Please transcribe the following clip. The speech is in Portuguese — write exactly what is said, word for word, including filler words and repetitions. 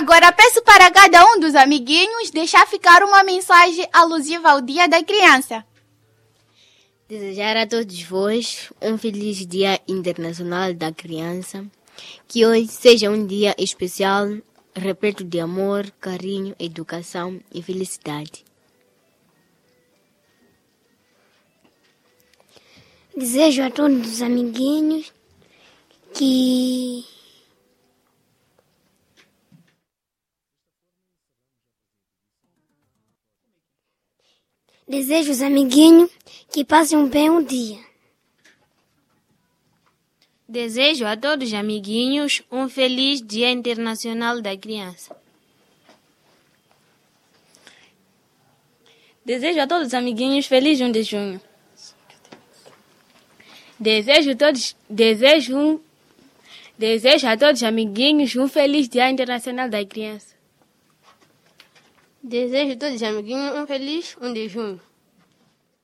Agora peço para cada um dos amiguinhos deixar ficar uma mensagem alusiva ao Dia da Criança. Desejar a todos vós um feliz Dia Internacional da Criança. Que hoje seja um dia especial, repleto de amor, carinho, educação e felicidade. Desejo a todos os amiguinhos que Desejo aos amiguinhos que passem um bem dia. Desejo a todos os amiguinhos um feliz Dia Internacional da Criança. Desejo a todos os amiguinhos feliz um de junho. Desejo, todos, desejo, um, desejo a todos os amiguinhos um feliz Dia Internacional da Criança. Desejo a todos os amiguinhos um feliz um de junho.